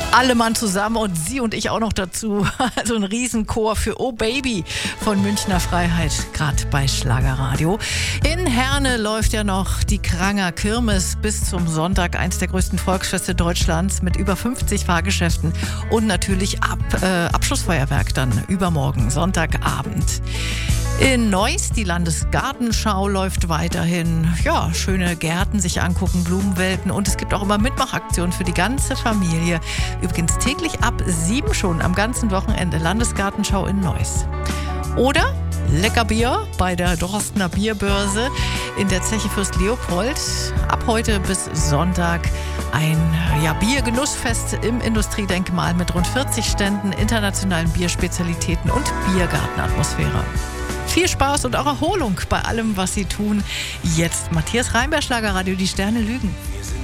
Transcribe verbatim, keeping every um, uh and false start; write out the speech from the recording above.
Alle Mann zusammen und Sie und ich auch noch dazu. Also ein Riesenchor für Oh Baby von Münchner Freiheit, gerade bei Schlagerradio. In Herne läuft ja noch die Kranger Kirmes bis zum Sonntag, eins der größten Volksfeste Deutschlands mit über fünfzig Fahrgeschäften und natürlich Ab, äh, Abschlussfeuerwerk dann übermorgen, Sonntagabend. In Neuss, die Landesgartenschau läuft weiterhin. Ja, schöne Gärten sich angucken, Blumenwelten und es gibt auch immer Mitmachaktionen für die ganze Familie. Übrigens täglich ab sieben schon am ganzen Wochenende Landesgartenschau in Neuss. Oder lecker Bier bei der Dorstener Bierbörse in der Zeche Fürst Leopold. Ab heute bis Sonntag ein ja, Biergenussfest im Industriedenkmal mit rund vierzig Ständen, internationalen Bierspezialitäten und Biergartenatmosphäre. Viel Spaß und auch Erholung bei allem, was Sie tun. Jetzt Matthias Reinberg, Schlagerradio, die Sterne lügen.